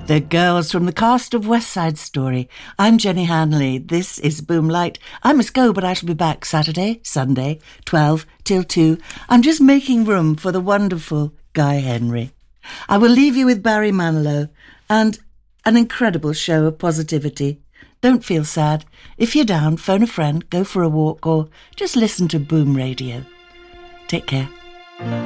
The girls from the cast of West Side Story. I'm Jenny Hanley. This is Boomlight. I must go, but I shall be back Saturday, Sunday, 12 till 2. I'm just making room for the wonderful Guy Henry. I will leave you with Barry Manilow and an incredible show of positivity. Don't feel sad. If you're down, phone a friend, go for a walk, or just listen to Boom Radio. Take care.